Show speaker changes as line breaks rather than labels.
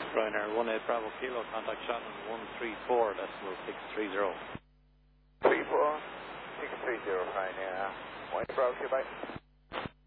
Ryanair 18 Bravo Kilo, contact Shannon 134, decimal 630.
34, 630, Ryanair. 18 Bravo Kilo, bye.